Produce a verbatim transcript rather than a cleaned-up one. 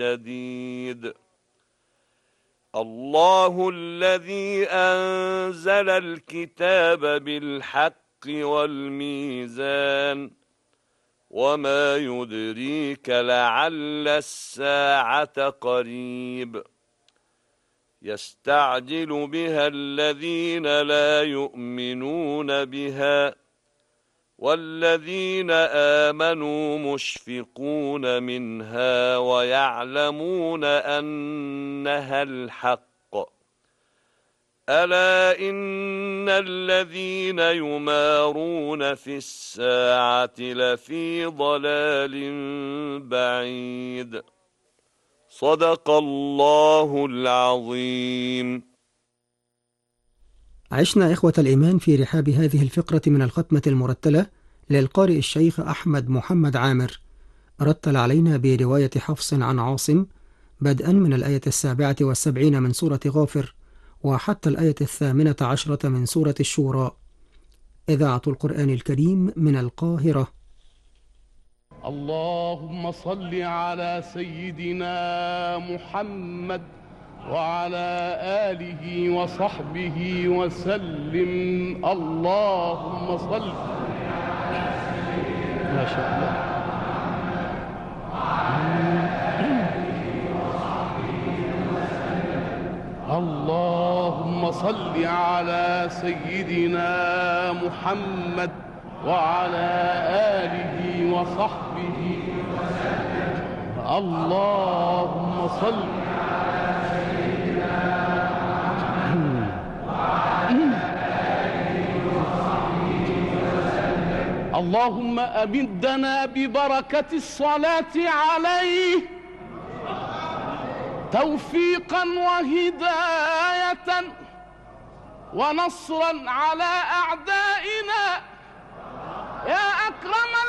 شديد. الله الذي أنزل الكتاب بالحق والميزان وما يدريك لعل الساعة قريب يستعجل بها الذين لا يؤمنون بها والذين آمنوا مشفقون منها ويعلمون أنها الحق ألا إن الذين يمارون في الساعة لفي ضلال بعيد. صدق الله العظيم. عشنا إخوة الإيمان في رحاب هذه الفقرة من الختمة المرتلة للقارئ الشيخ أحمد محمد عامر، رتل علينا برواية حفص عن عاصم بدءا من الآية السابعة والسبعين من سورة غافر وحتى الآية الثامنة عشرة من سورة الشورى. إذاعة القرآن الكريم من القاهرة. اللهم صل على سيدنا محمد وعلى آله وصحبه وسلم. اللهم صل على سيدنا ما شاء الله اللهم صل على سيدنا محمد وعلى آله وصحبه وسلم. اللهم صل على سيدنا محمد وعلى آله وصحبه وسلم. اللهم أمدنا ببركة الصلاة عليه توفيقا وهداية ونصرا على أعدائنا